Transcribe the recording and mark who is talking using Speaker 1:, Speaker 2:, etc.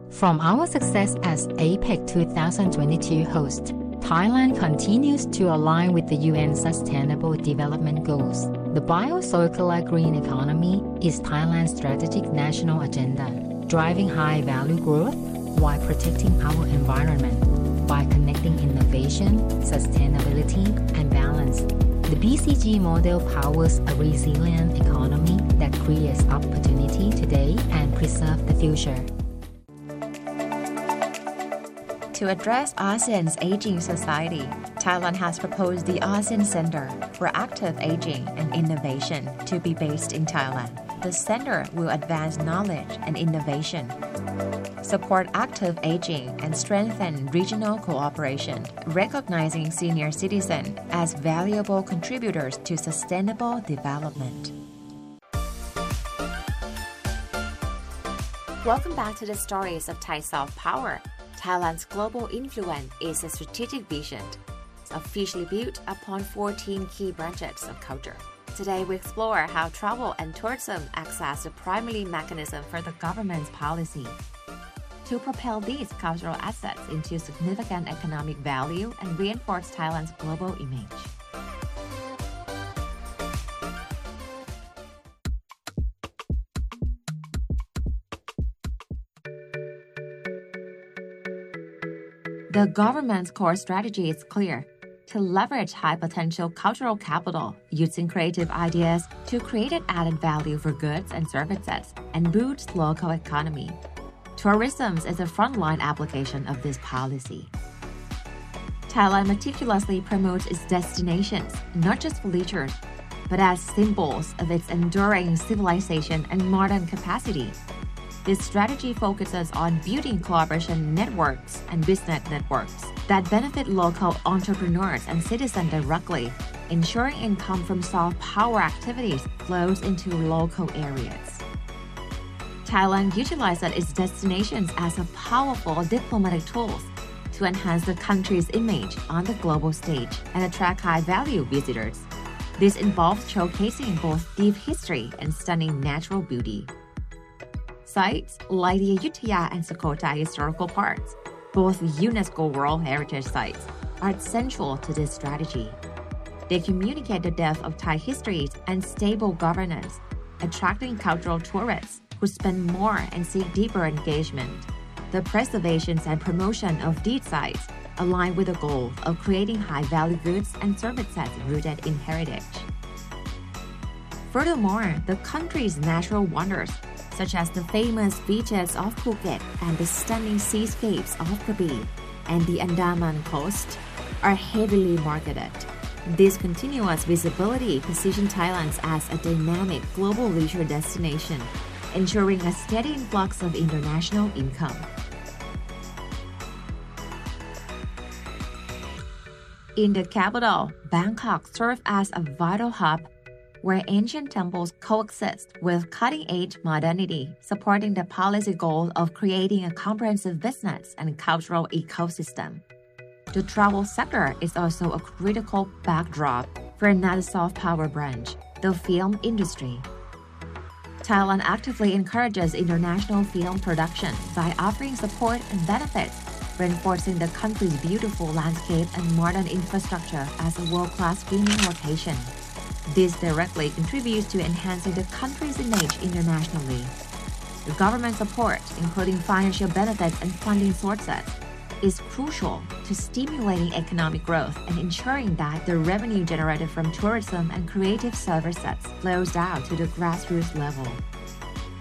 Speaker 1: From our success as APEC 2022 host, Thailand continues to align with the UN Sustainable Development Goals. The bio-circular green economy is Thailand's strategic national agenda, driving high-value growth while protecting our environment. By connecting innovation, sustainability, and balance, the BCG model powers a resilient economy that creates opportunity today and preserves the future.
Speaker 2: To address ASEAN's aging society, Thailand has proposed the ASEAN Center for Active Aging and Innovation to be based in Thailand. The center will advance knowledge and innovation, support active aging, and strengthen regional cooperation, recognizing senior citizens as valuable contributors to sustainable development. Welcome back to the stories of Thai soft power. Thailand's global influence is a strategic vision, officially built upon 14 key branches of culture. Today, we explore how travel and tourism acts as a primary mechanism for the government's policy to propel these cultural assets into significant economic value and reinforce Thailand's global image. The government's core strategy is clear: to leverage high-potential cultural capital using creative ideas to create an added value for goods and services and boost local economy. Tourism is a frontline application of this policy. Thailand meticulously promotes its destinations, not just for leisure, but as symbols of its enduring civilization and modern capacity. This strategy focuses on building collaboration networks and business networks that benefit local entrepreneurs and citizens directly, ensuring income from soft power activities flows into local areas. Thailand utilizes its destinations as a powerful diplomatic tool to enhance the country's image on the global stage and attract high-value visitors. This involves showcasing both deep history and stunning natural beauty. Sites like the Ayutthaya and Sukhothai historical parks, both UNESCO World Heritage Sites, are central to this strategy. They communicate the depth of Thai history and stable governance, attracting cultural tourists who spend more and seek deeper engagement. The preservation and promotion of these sites align with the goal of creating high-value goods and services rooted in heritage. Furthermore, the country's natural wonders, such as the famous beaches of Phuket and the stunning seascapes of Krabi and the Andaman coast, are heavily marketed. This continuous visibility positions Thailand as a dynamic global leisure destination, ensuring a steady influx of international income. In the capital, Bangkok serves as a vital hub where ancient temples coexist with cutting-edge modernity, supporting the policy goal of creating a comprehensive business and cultural ecosystem. The travel sector is also a critical backdrop for another soft power branch, the film industry. Thailand actively encourages international film production by offering support and benefits, reinforcing the country's beautiful landscape and modern infrastructure as a world-class filming location. This directly contributes to enhancing the country's image internationally. The government support, including financial benefits and funding sources, is crucial to stimulating economic growth and ensuring that the revenue generated from tourism and creative services flows down to the grassroots level.